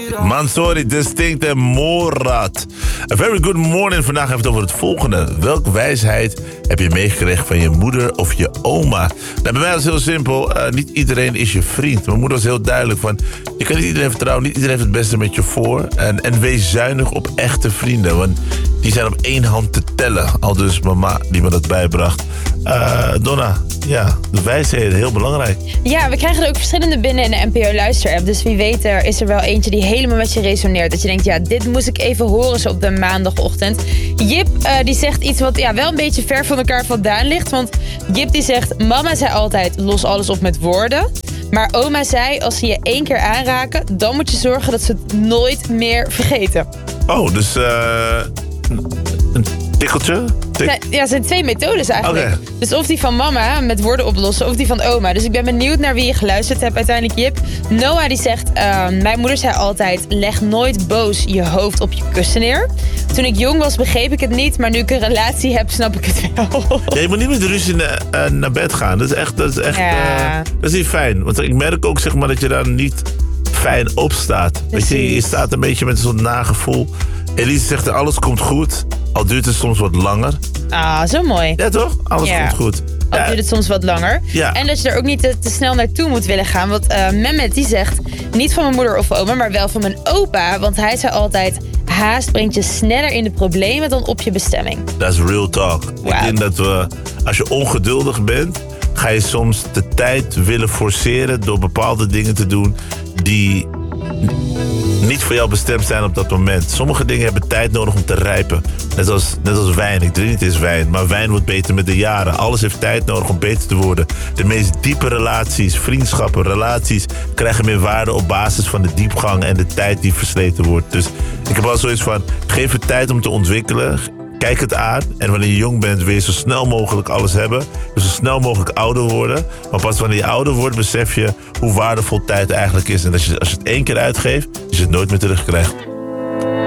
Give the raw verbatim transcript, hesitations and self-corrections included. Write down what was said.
Mansory, Distinct en Morat. A very good morning. Vandaag hebben we het over het volgende. Welke wijsheid heb je meegekregen van je moeder of je oma? Nou, bij mij was het heel simpel. Uh, niet iedereen is je vriend. Mijn moeder was heel duidelijk van... je kan niet iedereen vertrouwen. Niet iedereen heeft het beste met je voor. En, en wees zuinig op echte vrienden. Want die zijn op één hand te tellen. Al dus mama die me dat bijbracht. Uh, Donna, ja, de wijsheid heel belangrijk. Ja, we krijgen er ook verschillende binnen in de N P O Luister-app. Dus wie weet er is er wel eentje die helemaal met je resoneert. Dat je denkt, ja, dit moest ik even horen zo op de maandagochtend. Jip, uh, die zegt iets wat ja, wel een beetje ver van elkaar vandaan ligt. Want Jip die zegt, mama zei altijd, los alles op met woorden. Maar oma zei, als ze je één keer aanraken, dan moet je zorgen dat ze het nooit meer vergeten. Oh, dus uh, een tikkeltje? Tik- Ja, er zijn twee methodes eigenlijk. Okay. Dus of die van mama met woorden oplossen of die van oma. Dus ik ben benieuwd naar wie je geluisterd hebt uiteindelijk, Jip. Noah die zegt, uh, mijn moeder zei altijd, leg nooit boos je hoofd op je kussen neer. Toen ik jong was begreep ik het niet, maar nu ik een relatie heb snap ik het wel. Ja, je moet niet met ruzie na, uh, naar bed gaan. Dat is echt, dat is echt Ja. uh, dat is niet fijn. Want ik merk ook zeg maar, dat je daar niet fijn op staat. Weet je, je staat een beetje met zo'n nagevoel. Elise zegt, alles komt goed. Al duurt het soms wat langer. Ah, zo mooi. Ja, toch? Alles Ja. komt goed. Al Ja. duurt het soms wat langer. Ja. En dat je er ook niet te, te snel naartoe moet willen gaan. Want uh, Mehmet die zegt, niet van mijn moeder of oma, maar wel van mijn opa. Want hij zei altijd, haast brengt je sneller in de problemen dan op je bestemming. Dat is real talk. Wow. Ik denk dat we, als je ongeduldig bent, ga je soms de tijd willen forceren door bepaalde dingen te doen die niet voor jou bestemd zijn op dat moment. Sommige dingen hebben tijd nodig om te rijpen. Net als, net als wijn. Ik drink niet eens wijn, maar wijn wordt beter met de jaren. Alles heeft tijd nodig om beter te worden. De meest diepe relaties, vriendschappen, relaties krijgen meer waarde op basis van de diepgang en de tijd die versleten wordt. Dus ik heb al zoiets van, geef het tijd om te ontwikkelen. Kijk het aan en wanneer je jong bent wil je zo snel mogelijk alles hebben. Dus zo snel mogelijk ouder worden. Maar pas wanneer je ouder wordt besef je hoe waardevol tijd eigenlijk is. En als je, als je het één keer uitgeeft, is je het nooit meer terugkrijgt.